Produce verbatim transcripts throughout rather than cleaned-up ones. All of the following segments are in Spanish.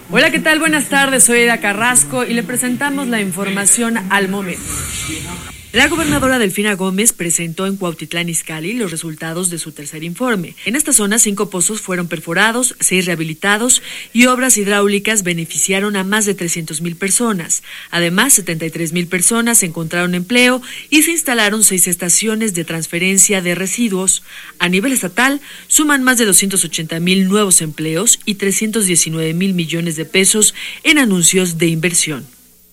Hola, ¿qué tal? Buenas tardes, soy Eda Carrasco y le presentamos la información al momento. La gobernadora Delfina Gómez presentó en Cuautitlán Izcalli los resultados de su tercer informe. En esta zona, cinco pozos fueron perforados, seis rehabilitados y obras hidráulicas beneficiaron a más de trescientas mil personas. Además, setenta y tres mil personas encontraron empleo y se instalaron seis estaciones de transferencia de residuos. A nivel estatal, suman más de doscientos ochenta mil nuevos empleos y trescientos diecinueve mil millones de pesos en anuncios de inversión.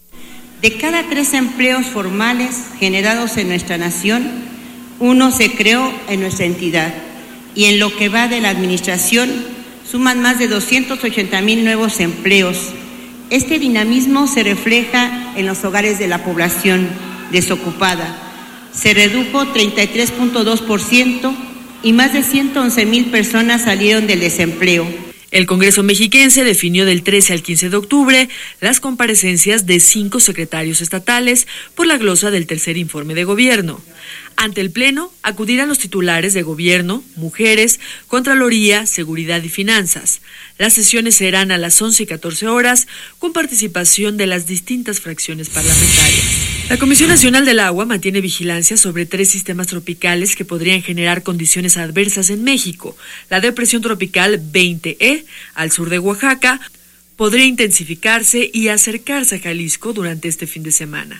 De cada tres empleos formales generados en nuestra nación, uno se creó en nuestra entidad y en lo que va de la administración suman más de doscientos ochenta mil nuevos empleos. Este dinamismo se refleja en los hogares de la población desocupada. Se redujo treinta y tres punto dos por ciento y más de ciento once mil personas salieron del desempleo. El Congreso mexiquense definió del trece al quince de octubre las comparecencias de cinco secretarios estatales por la glosa del tercer informe de gobierno. Ante el Pleno acudirán los titulares de Gobierno, Mujeres, Contraloría, Seguridad y Finanzas. Las sesiones serán a las once y catorce horas con participación de las distintas fracciones parlamentarias. La Comisión Nacional del Agua mantiene vigilancia sobre tres sistemas tropicales que podrían generar condiciones adversas en México. La depresión tropical veinte E, al sur de Oaxaca, podría intensificarse y acercarse a Jalisco durante este fin de semana.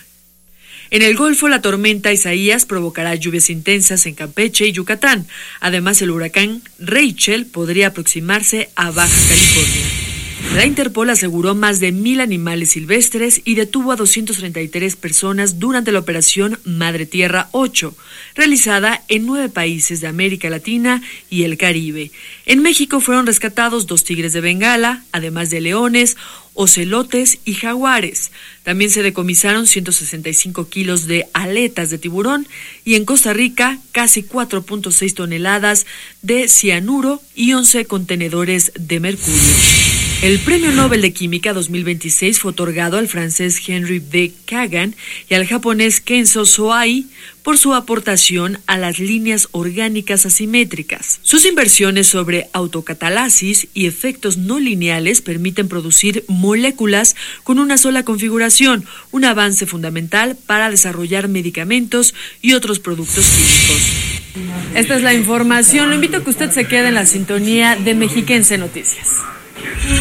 En el Golfo, la tormenta Isaías provocará lluvias intensas en Campeche y Yucatán. Además, el huracán Rachel podría aproximarse a Baja California. La Interpol aseguró más de mil animales silvestres y detuvo a doscientas treinta y tres personas durante la operación Madre Tierra ocho, realizada en nueve países de América Latina y el Caribe. En México fueron rescatados dos tigres de Bengala, además de leones, ocelotes y jaguares. También se decomisaron ciento sesenta y cinco kilos de aletas de tiburón y en Costa Rica casi cuatro punto seis toneladas de cianuro y once contenedores de mercurio. El Premio Nobel de Química dos mil veintiséis fue otorgado al francés Henry B. Kagan y al japonés Kenzo Soai por su aportación a las líneas orgánicas asimétricas. Sus inversiones sobre autocatalasis y efectos no lineales permiten producir moléculas con una sola configuración, un avance fundamental para desarrollar medicamentos y otros productos químicos. Esta es la información. Lo invito a que usted se quede en la sintonía de Mexiquense Noticias.